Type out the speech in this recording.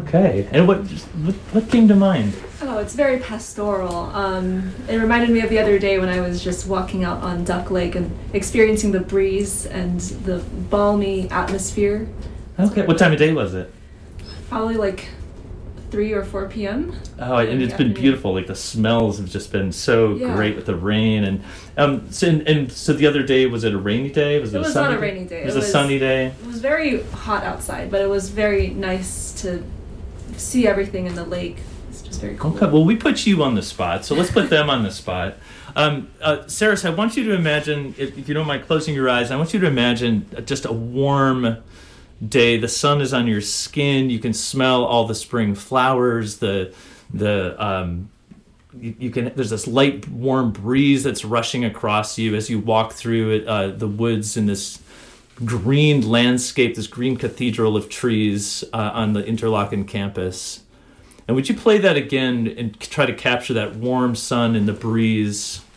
Okay. And what came to mind? Oh, it's very pastoral. It reminded me of the other day when I was just walking out on Duck Lake and experiencing the breeze and the balmy atmosphere. Okay. What time of day was it? Probably like 3 or 4 p.m. Oh, and it's been beautiful. Like the smells have just been so great with the rain, and so the other day, was it a rainy day? It was not a rainy day. It was a sunny day. It was very hot outside, but it was very nice to see everything in the lake. It's just very cool. Okay, well, we put you on the spot, so let's put them on the spot. Saris, I want you to imagine, if you don't mind closing your eyes, I want you to imagine just a warm day. The sun is on your skin. You can smell all the spring flowers. There's this light, warm breeze that's rushing across you as you walk through the woods in this green landscape, this green cathedral of trees on the Interlochen campus. And would you play that again and try to capture that warm sun and the breeze?